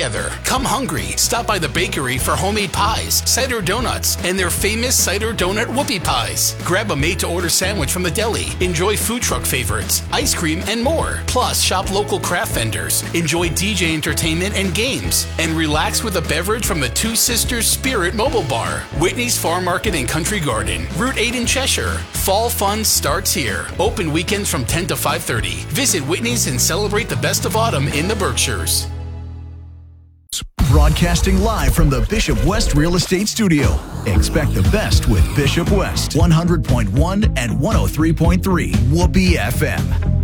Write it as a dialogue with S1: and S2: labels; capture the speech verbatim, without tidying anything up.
S1: together. Come hungry. Stop by the bakery for homemade pies, cider donuts, and their famous cider donut whoopie pies. Grab a made-to-order sandwich from the deli. Enjoy food truck favorites, ice cream, and more. Plus, shop local craft vendors. Enjoy D J entertainment and games. And relax with a beverage from the Two Sisters Spirit Mobile Bar. Whitney's Farm Market and Country Garden, Route eight in Cheshire. Fall fun starts here. Open weekends from ten to five thirty. Visit Whitney's and celebrate the best of autumn in the Berkshires.
S2: Broadcasting live from the Bishop West Real Estate Studio. Expect the best with Bishop West, one hundred point one and one oh three point three Whoopee F M.